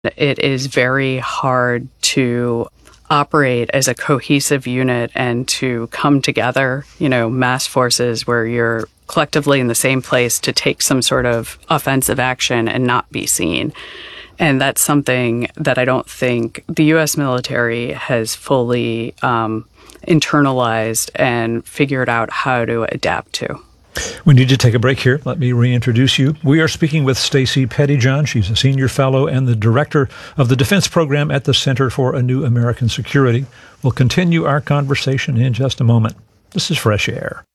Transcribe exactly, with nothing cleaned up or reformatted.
It is very hard to operate as a cohesive unit and to come together, you know, mass forces where you're collectively in the same place to take some sort of offensive action and not be seen. And that's something that I don't think the U S military has fully um, internalized and figured out how to adapt to. We need to take a break here. Let me reintroduce you. We are speaking with Stacey Pettyjohn. She's a senior fellow and the director of the defense program at the Center for a New American Security. We'll continue our conversation in just a moment. This is Fresh Air.